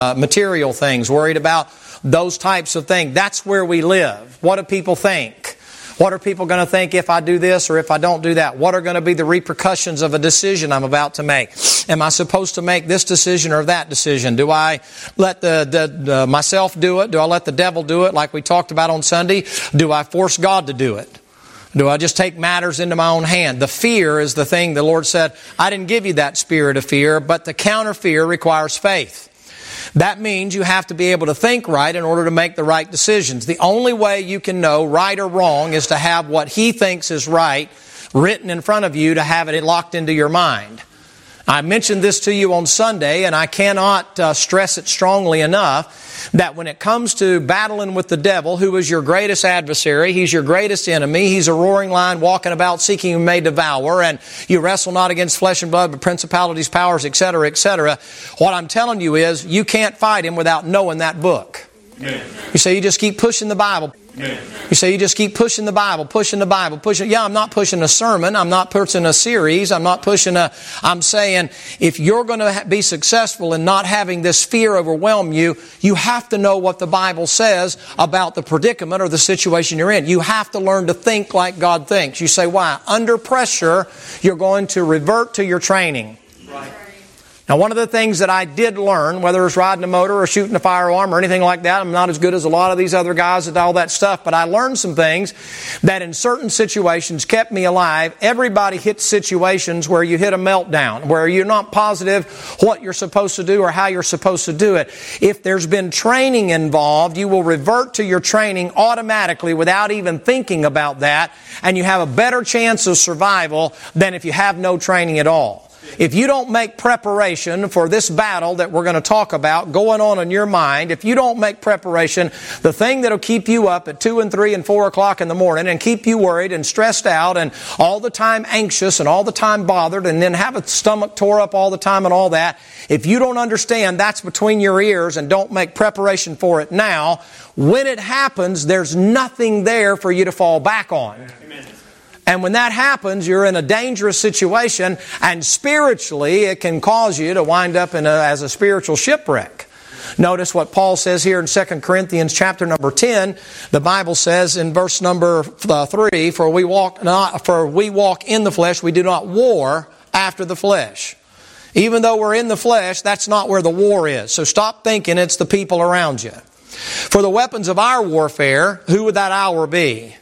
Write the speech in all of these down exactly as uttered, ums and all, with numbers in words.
uh, material things, worried about those types of things. That's where we live. What do people think? What are people going to think if I do this or if I don't do that? What are going to be the repercussions of a decision I'm about to make? Am I supposed to make this decision or that decision? Do I let the, the uh, myself do it? Do I let the devil do it like we talked about on Sunday? Do I force God to do it? Do I just take matters into my own hand? The fear is the thing the Lord said, I didn't give you that spirit of fear, but the counter fear requires faith. That means you have to be able to think right in order to make the right decisions. The only way you can know right or wrong is to have what He thinks is right written in front of you, to have it locked into your mind. I mentioned this to you on Sunday, and I cannot uh, stress it strongly enough, that when it comes to battling with the devil, who is your greatest adversary, he's your greatest enemy, he's a roaring lion walking about seeking whom may devour, and you wrestle not against flesh and blood, but principalities, powers, et cetera, et cetera. What I'm telling you is, you can't fight him without knowing that book. Amen. You say you just keep pushing the Bible. Amen. You say you just keep pushing the Bible, pushing the Bible, pushing. Yeah, I'm not pushing a sermon. I'm not pushing a series. I'm not pushing a... I'm saying if you're going to be successful in not having this fear overwhelm you, you have to know what the Bible says about the predicament or the situation you're in. You have to learn to think like God thinks. You say, why? Under pressure, you're going to revert to your training. Right. Now, one of the things that I did learn, whether it's riding a motor or shooting a firearm or anything like that, I'm not as good as a lot of these other guys at all that stuff, but I learned some things that in certain situations kept me alive. Everybody hits situations where you hit a meltdown, where you're not positive what you're supposed to do or how you're supposed to do it. If there's been training involved, you will revert to your training automatically without even thinking about that, and you have a better chance of survival than if you have no training at all. If you don't make preparation for this battle that we're going to talk about going on in your mind, if you don't make preparation, the thing that'll keep you up at two and three and four o'clock in the morning and keep you worried and stressed out and all the time anxious and all the time bothered and then have a stomach tore up all the time and all that, if you don't understand that's between your ears and don't make preparation for it now, when it happens, there's nothing there for you to fall back on. Amen. And when that happens, you're in a dangerous situation, and spiritually it can cause you to wind up in a, as a spiritual shipwreck. Notice what Paul says here in Second Corinthians chapter number ten. The Bible says in verse number three, For we walk not, for we walk in the flesh, we do not war after the flesh. Even though we're in the flesh, that's not where the war is. So stop thinking it's the people around you. For the weapons of our warfare, who would that our be?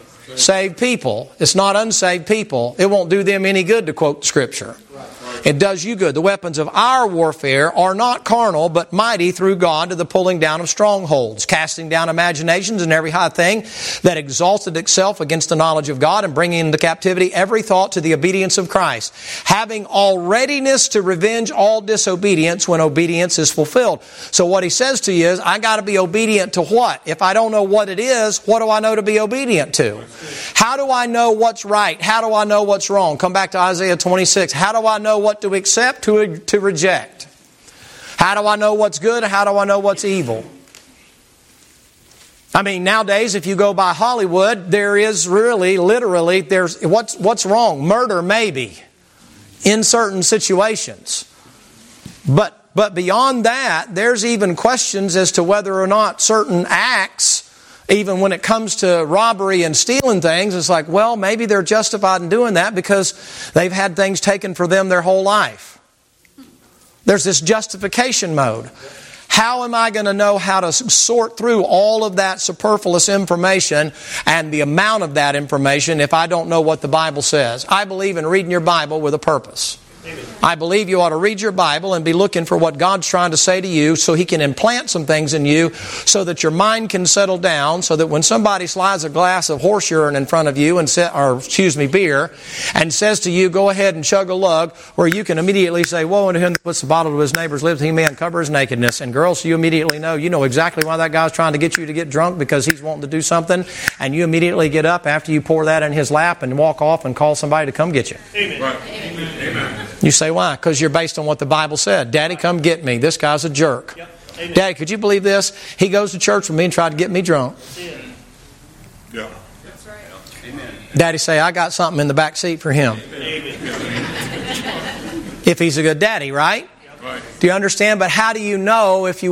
Saved people. It's not unsaved people. It won't do them any good to quote Scripture. It does you good. The weapons of our warfare are not carnal, but mighty through God to the pulling down of strongholds, casting down imaginations and every high thing that exalted itself against the knowledge of God, and bringing into captivity every thought to the obedience of Christ, having all readiness to revenge all disobedience when obedience is fulfilled. So what he says to you is, I got to be obedient to what? If I don't know what it is, what do I know to be obedient to? How do I know what's right? How do I know what's wrong? Come back to Isaiah twenty-six. How do I know what What to accept, to, to reject? How do I know what's good? How do I know what's evil? I mean, nowadays, if you go by Hollywood, there is really, literally, there's what's what's wrong? Murder, maybe, in certain situations. But but beyond that, there's even questions as to whether or not certain acts, even when it comes to robbery and stealing things, it's like, well, maybe they're justified in doing that because they've had things taken for them their whole life. There's this justification mode. How am I going to know how to sort through all of that superfluous information and the amount of that information if I don't know what the Bible says? I believe in reading your Bible with a purpose. I believe you ought to read your Bible and be looking for what God's trying to say to you so He can implant some things in you so that your mind can settle down, so that when somebody slides a glass of horse urine in front of you, and say, or excuse me, beer, and says to you, go ahead and chug a lug, where you can immediately say, woe unto him that puts the bottle to his neighbor's lips, he may uncover his nakedness. And girls, you immediately know, you know exactly why that guy's trying to get you to get drunk, because he's wanting to do something, and you immediately get up after you pour that in his lap and walk off and call somebody to come get you. Amen. Right. Amen. Amen. You say, why? Because you're based on what the Bible said. Daddy, come get me. This guy's a jerk. Yep. Daddy, could you believe this? He goes to church with me and tried to get me drunk. Yeah. That's right. Amen. Daddy say, I got something in the back seat for him. Amen. If he's a good daddy, right? Right. Do you understand? But how do you know if you